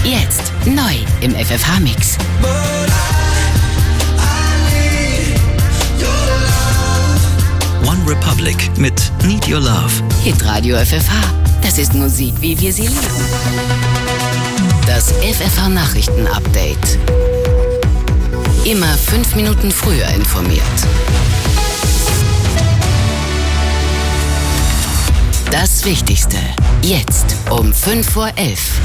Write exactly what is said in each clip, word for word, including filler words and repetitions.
Jetzt neu im F F H-Mix. One Republic mit Need Your Love. Hitradio F F H. Das ist Musik, wie wir sie lieben. Das F F H-Nachrichten-Update. Immer fünf Minuten früher informiert. Das Wichtigste. Jetzt um fünf Uhr elf.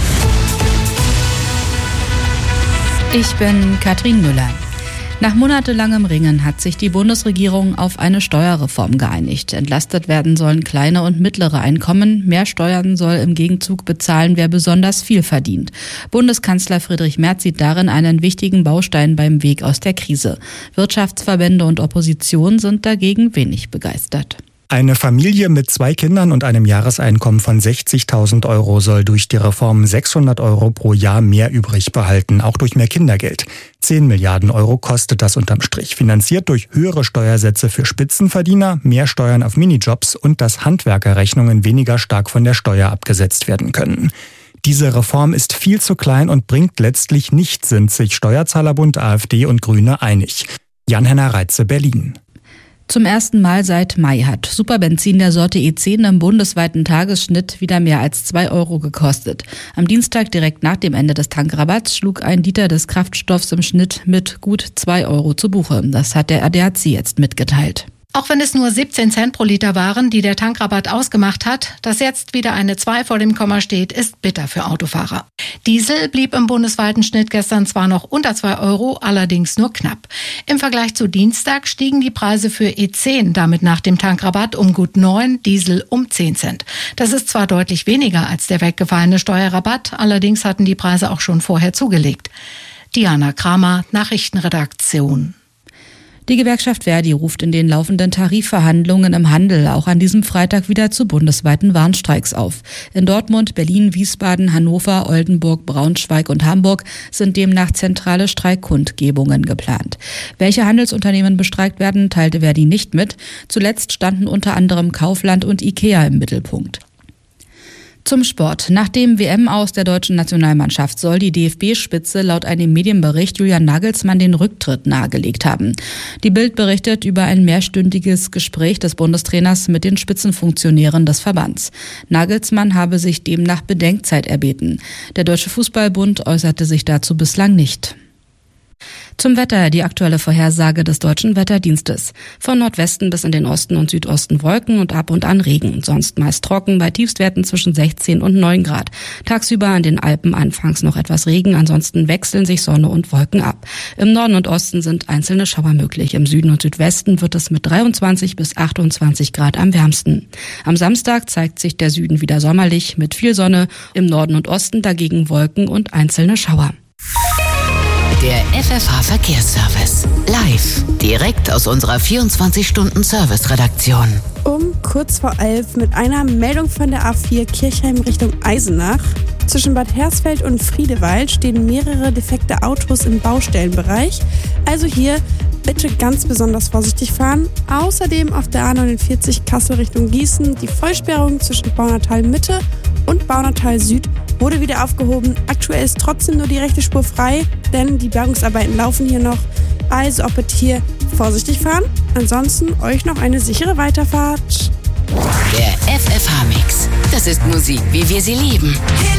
Ich bin Katrin Müller. Nach monatelangem Ringen hat sich die Bundesregierung auf eine Steuerreform geeinigt. Entlastet werden sollen kleine und mittlere Einkommen. Mehr Steuern soll im Gegenzug bezahlen, wer besonders viel verdient. Bundeskanzler Friedrich Merz sieht darin einen wichtigen Baustein beim Weg aus der Krise. Wirtschaftsverbände und Opposition sind dagegen wenig begeistert. Eine Familie mit zwei Kindern und einem Jahreseinkommen von sechzigtausend Euro soll durch die Reform sechshundert Euro pro Jahr mehr übrig behalten, auch durch mehr Kindergeld. zehn Milliarden Euro kostet das unterm Strich, finanziert durch höhere Steuersätze für Spitzenverdiener, mehr Steuern auf Minijobs und dass Handwerkerrechnungen weniger stark von der Steuer abgesetzt werden können. Diese Reform ist viel zu klein und bringt letztlich nichts, sind sich Steuerzahlerbund, AfD und Grüne einig. Jan-Henner Reitze, Berlin. Zum ersten Mal seit Mai hat Superbenzin der Sorte E zehn im bundesweiten Tagesschnitt wieder mehr als zwei Euro gekostet. Am Dienstag direkt nach dem Ende des Tankrabatts schlug ein Liter des Kraftstoffs im Schnitt mit gut zwei Euro zu Buche. Das hat der A D A C jetzt mitgeteilt. Auch wenn es nur siebzehn Cent pro Liter waren, die der Tankrabatt ausgemacht hat, dass jetzt wieder eine zwei vor dem Komma steht, ist bitter für Autofahrer. Diesel blieb im bundesweiten Schnitt gestern zwar noch unter zwei Euro, allerdings nur knapp. Im Vergleich zu Dienstag stiegen die Preise für E zehn damit nach dem Tankrabatt um gut neun, Diesel um zehn Cent. Das ist zwar deutlich weniger als der weggefallene Steuerrabatt, allerdings hatten die Preise auch schon vorher zugelegt. Diana Kramer, Nachrichtenredaktion. Die Gewerkschaft Verdi ruft in den laufenden Tarifverhandlungen im Handel auch an diesem Freitag wieder zu bundesweiten Warnstreiks auf. In Dortmund, Berlin, Wiesbaden, Hannover, Oldenburg, Braunschweig und Hamburg sind demnach zentrale Streikkundgebungen geplant. Welche Handelsunternehmen bestreikt werden, teilte Verdi nicht mit. Zuletzt standen unter anderem Kaufland und IKEA im Mittelpunkt. Zum Sport. Nach dem W M-Aus der deutschen Nationalmannschaft soll die D F B-Spitze laut einem Medienbericht Julian Nagelsmann den Rücktritt nahegelegt haben. Die Bild berichtet über ein mehrstündiges Gespräch des Bundestrainers mit den Spitzenfunktionären des Verbands. Nagelsmann habe sich demnach Bedenkzeit erbeten. Der Deutsche Fußballbund äußerte sich dazu bislang nicht. Zum Wetter, die aktuelle Vorhersage des Deutschen Wetterdienstes. Von Nordwesten bis in den Osten und Südosten Wolken und ab und an Regen. Sonst meist trocken bei Tiefstwerten zwischen sechzehn und neun Grad. Tagsüber an den Alpen anfangs noch etwas Regen, ansonsten wechseln sich Sonne und Wolken ab. Im Norden und Osten sind einzelne Schauer möglich. Im Süden und Südwesten wird es mit dreiundzwanzig bis achtundzwanzig Grad am wärmsten. Am Samstag zeigt sich der Süden wieder sommerlich mit viel Sonne. Im Norden und Osten dagegen Wolken und einzelne Schauer. Der F F H-Verkehrsservice. Live. Direkt aus unserer vierundzwanzig-Stunden-Service-Redaktion. Um kurz vor elf mit einer Meldung von der A vier Kirchheim Richtung Eisenach. Zwischen Bad Hersfeld und Friedewald stehen mehrere defekte Autos im Baustellenbereich. Also hier bitte ganz besonders vorsichtig fahren. Außerdem auf der A neunundvierzig Kassel Richtung Gießen die Vollsperrung zwischen Baunatal Mitte und Baunatal Süd wurde wieder aufgehoben. Aktuell ist trotzdem nur die rechte Spur frei, denn die Bergungsarbeiten laufen hier noch. Also auch bitte hier vorsichtig fahren. Ansonsten euch noch eine sichere Weiterfahrt. Der F F H-Mix. Das ist Musik, wie wir sie lieben.